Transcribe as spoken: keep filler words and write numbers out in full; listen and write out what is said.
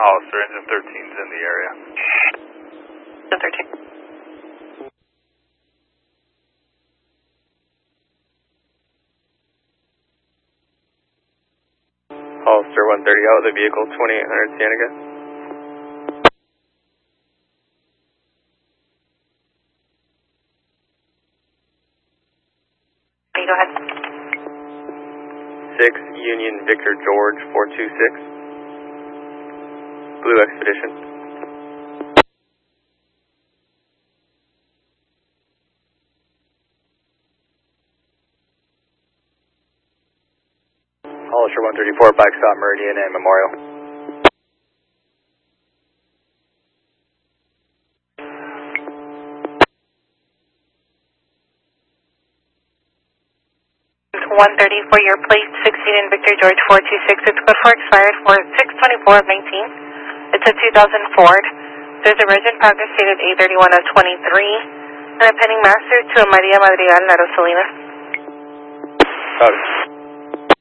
Hollister, engine thirteen's in the area. Engine thirteen. Hollister one thirty out of the vehicle, twenty-eight hundred Cienega. Go ahead. six Union Victor George four two six. Blue Expedition. Hollister one thirty-four, bike stop Meridian and Memorial. one thirty for your plate, sixteen in Victor George four two six. It's good for expired for six twenty-four of nineteen. It's a two thousand Ford. There's a Regent progress dated eight thirty-one of twenty-three. And a pending master to Maria Madrigal, La Rosalina. Got it.